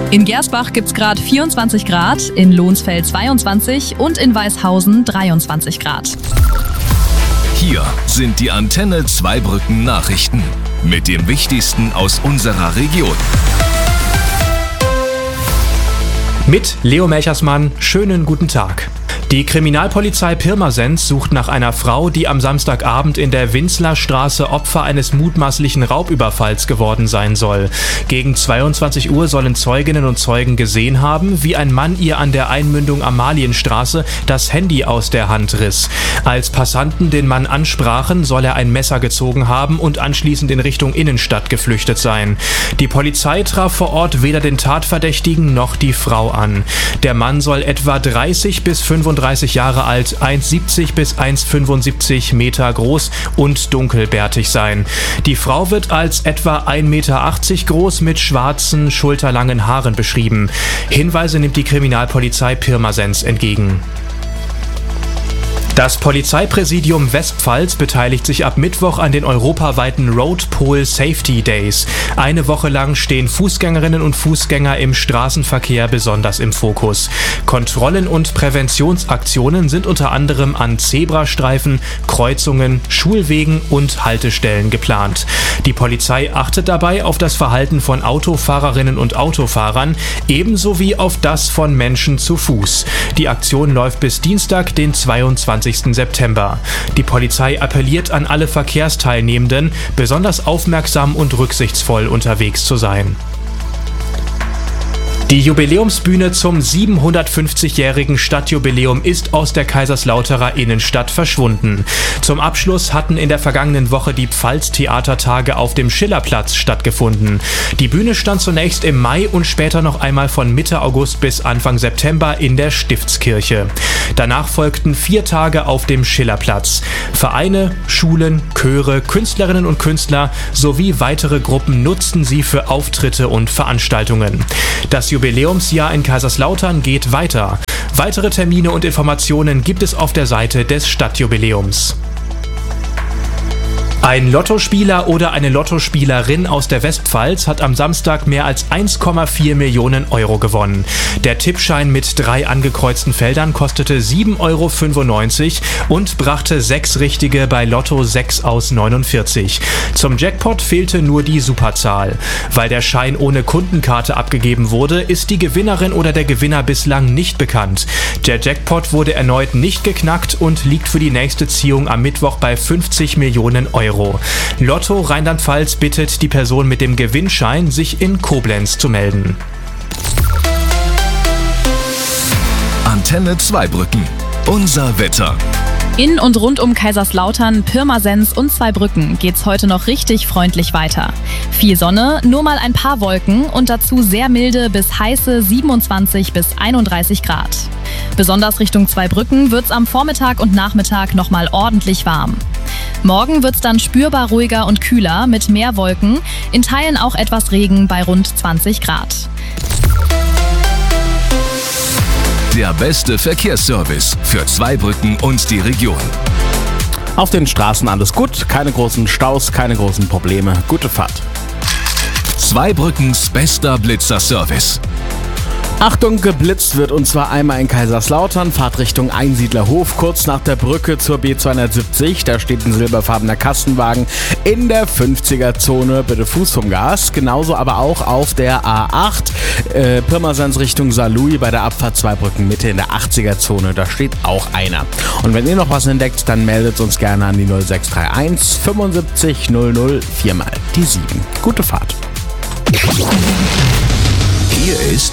In Gersbach gibt's gerade 24 Grad, in Lohnsfeld 22 und in Weißhausen 23 Grad. Hier sind die Antenne Zweibrücken Nachrichten mit dem Wichtigsten aus unserer Region. Mit Leo Melchersmann, schönen guten Tag. Die Kriminalpolizei Pirmasens sucht nach einer Frau, die am Samstagabend in der Winzlerstraße Opfer eines mutmaßlichen Raubüberfalls geworden sein soll. Gegen 22 Uhr sollen Zeuginnen und Zeugen gesehen haben, wie ein Mann ihr an der Einmündung Amalienstraße das Handy aus der Hand riss. Als Passanten den Mann ansprachen, soll er ein Messer gezogen haben und anschließend in Richtung Innenstadt geflüchtet sein. Die Polizei traf vor Ort weder den Tatverdächtigen noch die Frau an. Der Mann soll etwa 30 bis 35 Jahre alt, 1,70 bis 1,75 Meter groß und dunkelbärtig sein. Die Frau wird als etwa 1,80 Meter groß mit schwarzen, schulterlangen Haaren beschrieben. Hinweise nimmt die Kriminalpolizei Pirmasens entgegen. Das Polizeipräsidium Westpfalz beteiligt sich ab Mittwoch an den europaweiten Road Pole Safety Days. Eine Woche lang stehen Fußgängerinnen und Fußgänger im Straßenverkehr besonders im Fokus. Kontrollen und Präventionsaktionen sind unter anderem an Zebrastreifen, Kreuzungen, Schulwegen und Haltestellen geplant. Die Polizei achtet dabei auf das Verhalten von Autofahrerinnen und Autofahrern, ebenso wie auf das von Menschen zu Fuß. Die Aktion läuft bis Dienstag, den 22. September. Die Polizei appelliert an alle Verkehrsteilnehmenden, besonders aufmerksam und rücksichtsvoll unterwegs zu sein. Die Jubiläumsbühne zum 750-jährigen Stadtjubiläum ist aus der Kaiserslauterer Innenstadt verschwunden. Zum Abschluss hatten in der vergangenen Woche die Pfalz-Theatertage auf dem Schillerplatz stattgefunden. Die Bühne stand zunächst im Mai und später noch einmal von Mitte August bis Anfang September in der Stiftskirche. Danach folgten 4 Tage auf dem Schillerplatz. Vereine, Schulen, Chöre, Künstlerinnen und Künstler sowie weitere Gruppen nutzten sie für Auftritte und Veranstaltungen. Das Jubiläumsjahr in Kaiserslautern geht weiter. Weitere Termine und Informationen gibt es auf der Seite des Stadtjubiläums. Ein Lottospieler oder eine Lottospielerin aus der Westpfalz hat am Samstag mehr als 1,4 Millionen Euro gewonnen. Der Tippschein mit 3 angekreuzten Feldern kostete 7,95 Euro und brachte 6 Richtige bei Lotto 6 aus 49. Zum Jackpot fehlte nur die Superzahl. Weil der Schein ohne Kundenkarte abgegeben wurde, ist die Gewinnerin oder der Gewinner bislang nicht bekannt. Der Jackpot wurde erneut nicht geknackt und liegt für die nächste Ziehung am Mittwoch bei 50 Millionen Euro. Lotto Rheinland-Pfalz bittet die Person mit dem Gewinnschein, sich in Koblenz zu melden. Antenne Zweibrücken. Unser Wetter. In und rund um Kaiserslautern, Pirmasens und Zweibrücken geht's heute noch richtig freundlich weiter. Viel Sonne, nur mal ein paar Wolken und dazu sehr milde bis heiße 27 bis 31 Grad. Besonders Richtung Zweibrücken wird's am Vormittag und Nachmittag nochmal ordentlich warm. Morgen wird's dann spürbar ruhiger und kühler mit mehr Wolken, in Teilen auch etwas Regen bei rund 20 Grad. Der beste Verkehrsservice für Zweibrücken und die Region. Auf den Straßen alles gut, keine großen Staus, keine großen Probleme. Gute Fahrt. Zweibrückens bester Blitzerservice. Achtung, geblitzt wird und zwar einmal in Kaiserslautern, Fahrt Richtung Einsiedlerhof, kurz nach der Brücke zur B270. Da steht ein silberfarbener Kastenwagen in der 50er-Zone, bitte Fuß vom Gas. Genauso aber auch auf der A8, Pirmasens Richtung Saarlouis bei der Abfahrt Zweibrücken Mitte in der 80er-Zone. Da steht auch einer. Und wenn ihr noch was entdeckt, dann meldet uns gerne an die 0631 75 00 4 mal die 7. Gute Fahrt. Hier ist